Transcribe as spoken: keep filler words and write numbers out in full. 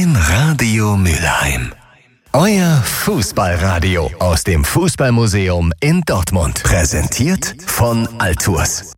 Mein Radio Mülheim. Euer Fußballradio aus dem Fußballmuseum in Dortmund. Präsentiert von Altours.